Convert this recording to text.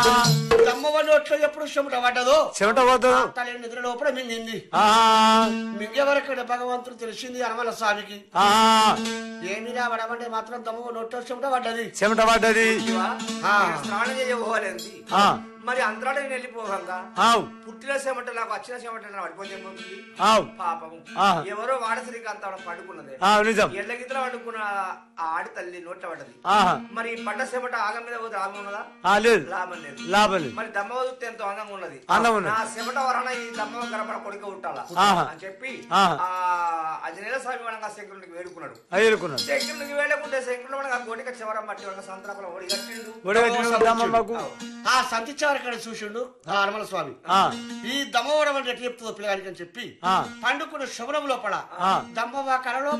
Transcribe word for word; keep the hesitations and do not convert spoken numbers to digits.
దమ్మవ నోట్లో ఎప్పుడు చెమట పడ్డదో చెమట పోతుందో తల్లి నిద్ర లోపల మింగింది. మింగేవరకు భగవంతుడు తెలిసింది హనుమల స్వామికి. ఏమి రావడమంటే మాత్రం దమ్మవ నోట్లో చెమట పడ్డది. చెమట పడ్డది. స్నానం చేయబోవాలండి. మరి అంతరాడు నేను వెళ్ళిపోగా పుట్టిన చెమట నాకు వచ్చిన చెమట పడిపోతుంది. పాపము ఎవరో వాడసరికి అంత పడుకున్నది. ఎడ్ల గిద్దల పడుకున్న ఆ ఆడి తల్లి నోట్ల పడ్డది. మరి పడ్డ చెమట ఆగం మీద పోతే ఆగం ఉన్నదా? లాభం లేదు. లాభం లేదు. మరి దమ్మ చూస్తే ఎంతో అందంగా ఉన్నది. నా చెమట వలన ఈ దమ్మ గడపడ కొడుక ఉంటాలా అని చెప్పి ఆ అజనేల స్వామి వనంగా శంకరునికి వేడుకున్నాడు. శంకరునికి వేడుకుంటే శంకరుడు వనంగా గోటిక చివరం పట్టి వనంగా సంతరాపల ఓడి కట్టిండు. ఆ సంతి చివరక్కడ చూసిండు ఆ హనుమల స్వామి. ఈ దమ్మవరం అంటే ఎట్లా చెప్తుందో పిల్లగానికి అని చెప్పి పండుకున్న శుభ్రం లోపల దమ్మవ కళలో